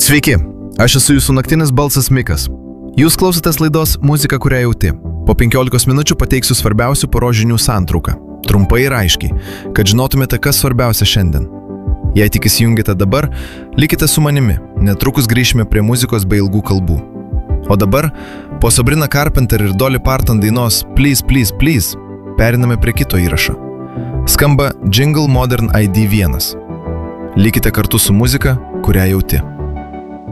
Sveiki, aš esu jūsų naktinis balsas Mikas. Jūs klausotės laidos Muzika, kurią jauti. Po 15 minučių pateiksiu svarbiausių poros žinių santrauką. Trumpai ir aiškiai, kad žinotumėte, kas svarbiausia šiandien. Jei tik įsijungite dabar, likite su manimi. Netrukus grįšime prie muzikos be ilgų kalbų. O dabar, po Sabrina Carpenter ir Dolly Parton dainos Please, Please, Please, periname prie kito įrašo. Skamba Jingle Modern ID 1. Likite kartu su muzika, kurią jauti.